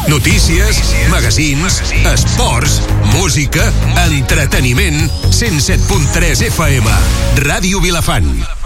Notícies, magazins, esports, música, entreteniment, 107.3 FM. Ràdio Vilafant.